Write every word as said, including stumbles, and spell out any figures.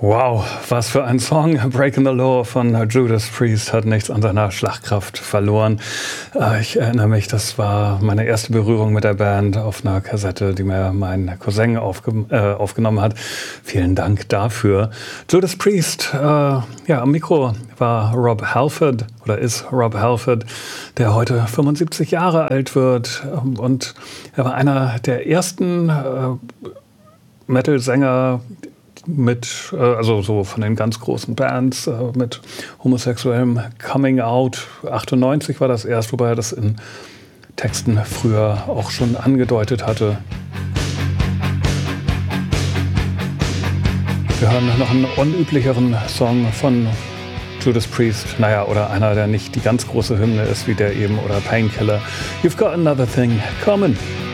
Wow, was für ein Song. Breaking the Law von Judas Priest hat nichts an seiner Schlagkraft verloren. Ich erinnere mich, das war meine erste Berührung mit der Band auf einer Kassette, die mir mein Cousin aufge äh, aufgenommen hat. Vielen Dank dafür. Judas Priest, äh, ja, am Mikro war Rob Halford oder ist Rob Halford, der heute fünfundsiebzig Jahre alt wird. Und er war einer der ersten äh, Metal-Sänger, mit, also so von den ganz großen Bands, mit homosexuellem Coming Out. achtundneunzig war das erst, wobei er das in Texten früher auch schon angedeutet hatte. Wir hören noch einen unüblicheren Song von Judas Priest, naja, oder einer, der nicht die ganz große Hymne ist wie der eben, oder Painkiller. You've got another thing coming.